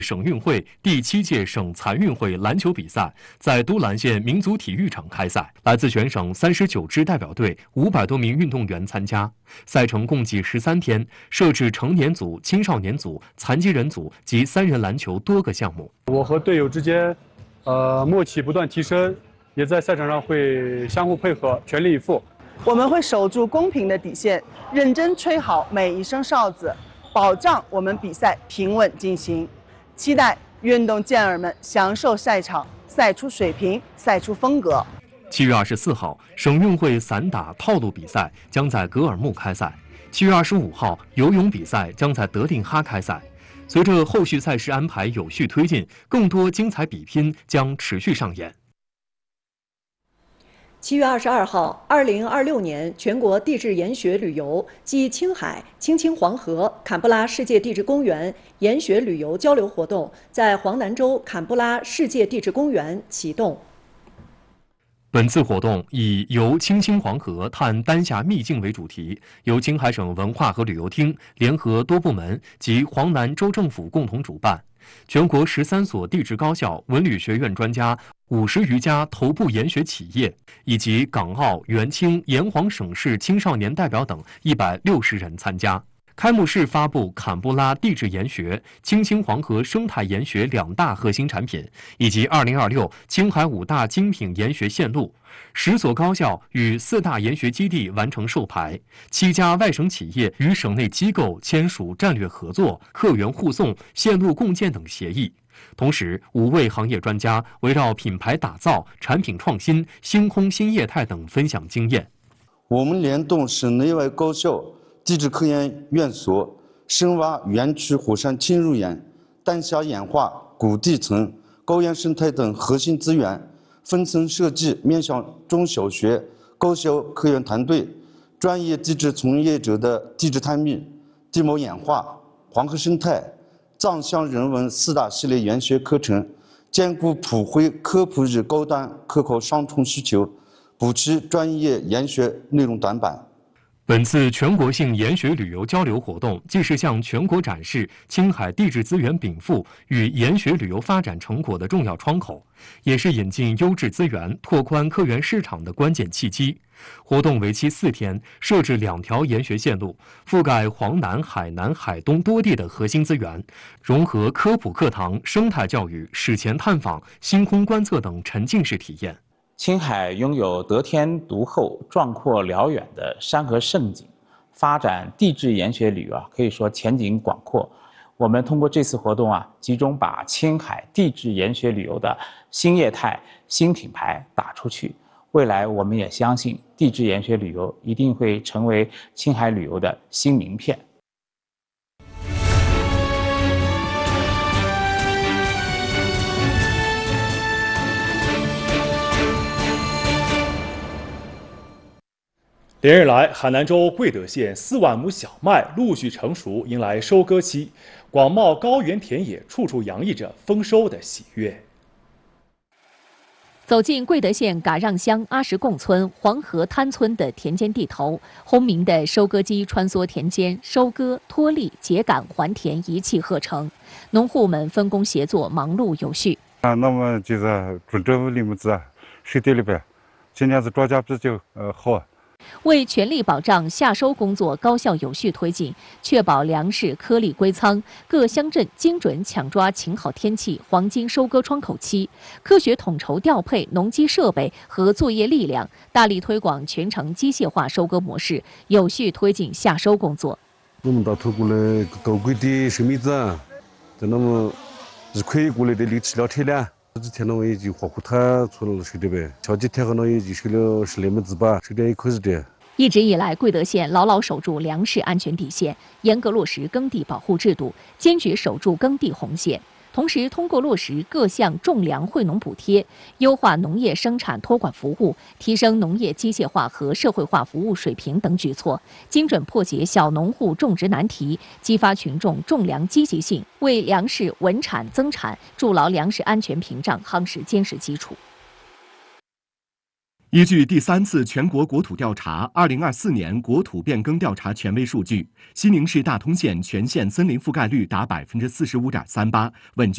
省运会第7届省残运会篮球比赛在都兰县民族体育场开赛，来自全省39支代表队500多名运动员参加。赛程共计13天，设置成年组、青少年组、残疾人组及3人篮球多个项目。 我和队友之间，默契不断提升，也在赛场上会相互配合，全力以赴。 我们会守住公平的底线，认真吹好每一声哨子，保障我们比赛平稳进行。期待运动健儿们享受赛场，赛出水平，赛出风格。 7月24号，省运会散打套路比赛将在格尔木开赛。7月25号，游泳比赛将在德令哈开赛。随着后续赛事安排有序推进，更多精彩比拼将持续上演。 7月22号，2026年全国地质研学旅游暨青海、青青黄河、坎布拉世界地质公园研学旅游交流活动在黄南州坎布拉世界地质公园启动。 本次活动以游青青黄河、探丹霞秘境为主题，由青海省文化和旅游厅联合多部门及黄南州政府共同主办。全国13所地质高校、文旅学院专家50余家头部研学企业，以及港澳、元清、沿黄省市青少年代表等160人参加。开幕式发布坎布拉地质研学、青青黄河生态研学2大核心产品，以及2026青海5大精品研学线路。10所高校与4大研学基地完成授牌，7家外省企业与省内机构签署战略合作、客源互送、线路共建等协议。同时，5位行业专家围绕品牌打造、产品创新、星空新业态等分享经验。 我们联动省内外高校、地质科研院所，深挖原区火山侵入岩、丹霞演化、谷地层、高原生态等核心资源，分层设计面向中小学、高校科研团队、专业地质从业者的地质探秘、地貌演化、黄河生态、藏象人文4大系列研学课程，兼顾普惠科普与高端科考双重需求，补齐专业研学内容短板。 本次全国性研学旅游交流活动，既是向全国展示青海地质资源禀赋与研学旅游发展成果的重要窗口，也是引进优质资源、拓宽客源市场的关键契机。活动为期4天，设置2条研学线路，覆盖黄南、海南、海东多地的核心资源，融合科普课堂、生态教育、史前探访、星空观测等沉浸式体验。 青海拥有得天独厚、壮阔辽远的山河胜景，发展地质研学旅游可以说前景广阔。我们通过这次活动集中把青海地质研学旅游的新业态、新品牌打出去。未来我们也相信，地质研学旅游一定会成为青海旅游的新名片。 连日来，海南州贵德县4万亩小麦陆续成熟，迎来收割期。广袤高原田野，处处洋溢着丰收的喜悦。 走进贵德县嘎让乡阿什贡村黄河滩村的田间地头，轰鸣的收割机穿梭田间，收割、脱粒、秸秆、还田一气呵成，农户们分工协作，忙碌有序。 那么就是种植物里面子水地里边，今年子庄稼比较好。 为全力保障夏收工作高效有序推进，确保粮食颗粒归仓，各乡镇精准抢抓晴好天气黄金收割窗口期，科学统筹调配农机设备和作业力量，大力推广全程机械化收割模式，有序推进夏收工作。 我们到头过来高贵的生米子，在那么一块过来的力气了车辆。这几天呢，我已经花胡他出了手里边，前几天呢已经收了10来亩子吧，收了1块的。 一直以来，贵德县牢牢守住粮食安全底线，严格落实耕地保护制度，坚决守住耕地红线。同时，通过落实各项种粮惠农补贴，优化农业生产托管服务，提升农业机械化和社会化服务水平等举措，精准破解小农户种植难题，激发群众种粮积极性，为粮食稳产增产筑牢粮食安全屏障夯实坚实基础。 依据第3次全国国土调查2024年国土变更调查权威数据，西宁市大通县全县森林覆盖率达45.38%，稳居